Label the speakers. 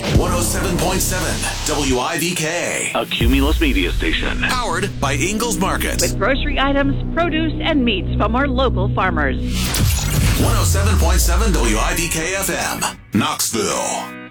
Speaker 1: 107.7 WIVK.
Speaker 2: A Cumulus media station.
Speaker 1: Powered by Ingalls Market.
Speaker 3: With grocery items, produce, and meats from our local farmers.
Speaker 1: 107.7 WIVK FM, Knoxville.